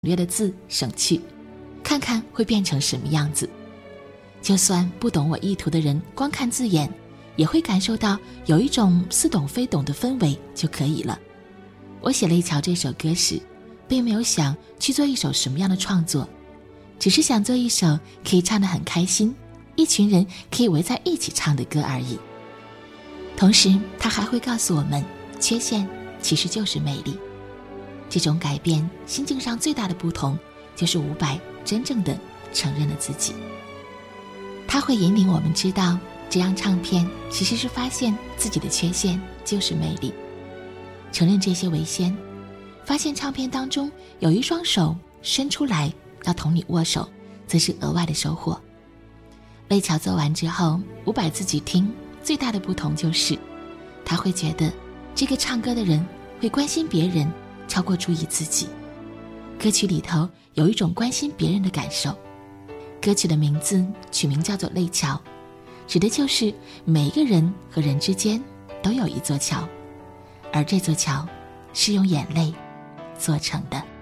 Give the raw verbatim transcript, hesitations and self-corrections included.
略的字省去，看看会变成什么样子。就算不懂我意图的人光看字眼，也会感受到有一种似懂非懂的氛围就可以了。我写《泪桥》这首歌时，并没有想去做一首什么样的创作，只是想做一首可以唱得很开心，一群人可以围在一起唱的歌而已。同时他还会告诉我们，缺陷其实就是魅力。这种改变心境上最大的不同，就是伍佰真正的承认了自己。他会引领我们知道，这张唱片其实是发现自己的缺陷就是魅力，承认这些为先，发现唱片当中有一双手伸出来要同你握手，则是额外的收获。泪桥做完之后，伍佰自己听，最大的不同就是他会觉得这个唱歌的人会关心别人超过注意自己。歌曲里头有一种关心别人的感受。歌曲的名字取名叫做泪桥，指的就是每一个人和人之间都有一座桥，而这座桥是用眼泪做成的。